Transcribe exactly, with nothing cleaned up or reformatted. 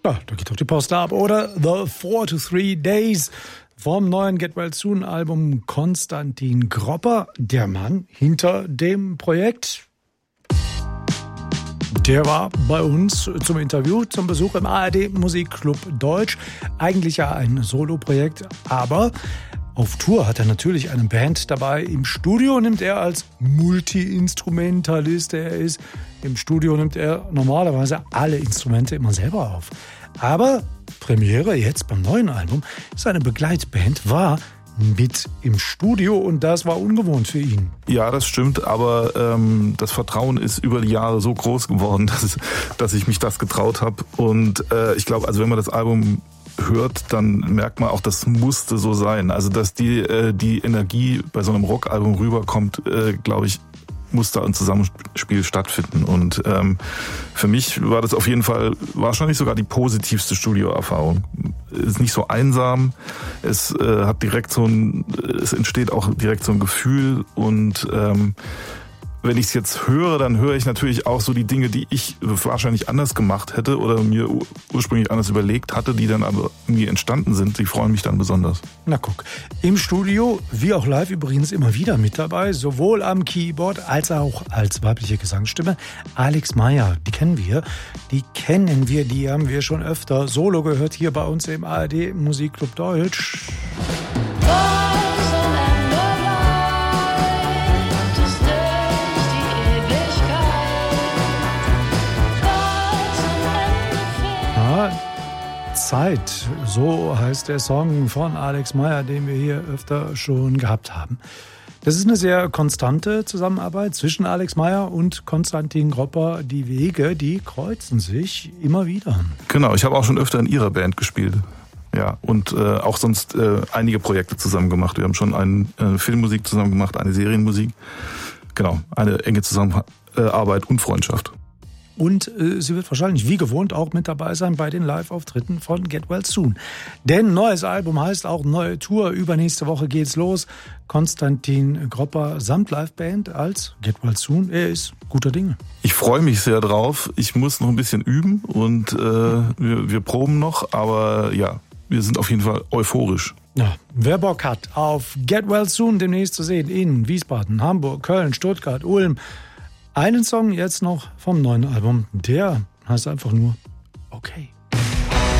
Ja, da geht doch die Post ab. Oder The Four to Three Days vom neuen Get Well Soon Album Konstantin Gropper, der Mann hinter dem Projekt. Der war bei uns zum Interview, zum Besuch im A R D Musikclub Deutsch. Eigentlich ja ein Soloprojekt, aber auf Tour hat er natürlich eine Band dabei. Im Studio nimmt er als Multi-Instrumentalist, der er ist, im Studio nimmt er normalerweise alle Instrumente immer selber auf. Aber Premiere jetzt beim neuen Album, seine Begleitband war mit im Studio und das war ungewohnt für ihn. Ja, das stimmt, aber ähm, das Vertrauen ist über die Jahre so groß geworden, dass, dass ich mich das getraut habe. Und äh, ich glaube, also wenn man das Album hört, dann merkt man auch, das musste so sein. Also dass die äh, die Energie bei so einem Rockalbum rüberkommt, äh, glaube ich, muss da ein Zusammenspiel stattfinden. Und ähm, für mich war das auf jeden Fall wahrscheinlich sogar die positivste Studioerfahrung. Es ist nicht so einsam, es äh, hat direkt so ein, es entsteht auch direkt so ein Gefühl und ähm, wenn ich es jetzt höre, dann höre ich natürlich auch so die Dinge, die ich wahrscheinlich anders gemacht hätte oder mir ursprünglich anders überlegt hatte, die dann aber mir entstanden sind. Die freuen mich dann besonders. Na guck, im Studio, wie auch live übrigens immer wieder mit dabei, sowohl am Keyboard als auch als weibliche Gesangsstimme, Alex Meyer. Die kennen wir, die kennen wir, die haben wir schon öfter solo gehört hier bei uns im A R D Musikclub Deutsch. Zeit, so heißt der Song von Alex Meyer, den wir hier öfter schon gehabt haben. Das ist eine sehr konstante Zusammenarbeit zwischen Alex Meyer und Konstantin Gropper. Die Wege, die kreuzen sich immer wieder. Genau, ich habe auch schon öfter in ihrer Band gespielt. Ja, und äh, auch sonst äh, einige Projekte zusammen gemacht. Wir haben schon eine äh, Filmmusik zusammen gemacht, eine Serienmusik. Genau, eine enge Zusammenarbeit und Freundschaft. Und äh, sie wird wahrscheinlich wie gewohnt auch mit dabei sein bei den Live-Auftritten von Get Well Soon. Denn neues Album heißt auch neue Tour. Übernächste Woche geht's los. Konstantin Gropper samt Liveband als Get Well Soon. Er ist guter Dinge. Ich freue mich sehr drauf. Ich muss noch ein bisschen üben und äh, wir, wir proben noch. Aber ja, wir sind auf jeden Fall euphorisch. Ja, wer Bock hat auf Get Well Soon demnächst zu sehen in Wiesbaden, Hamburg, Köln, Stuttgart, Ulm. Einen Song jetzt noch vom neuen Album, der heißt einfach nur Okay.